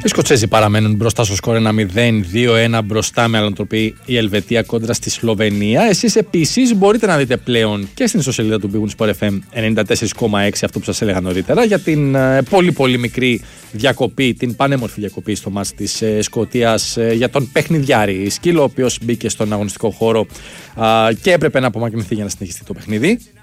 Οι Σκοτσέζοι παραμένουν μπροστά στο σκορ 1-0, 2-1 μπροστά με αλλοτροπή η Ελβετία κόντρα στη Σλοβενία. Εσείς επίσης μπορείτε να δείτε πλέον και στην ιστοσελίδα του Big Win Sport FM 94,6 αυτό που σας έλεγα νωρίτερα για την πολύ μικρή διακοπή, την πανέμορφη διακοπή στο μάτς της Σκωτίας για τον παιχνιδιάρη Σκύλο, ο οποίος μπήκε στον αγωνιστικό χώρο και έπρεπε να απομακρυνθεί για να συνεχιστεί το παιχνίδι.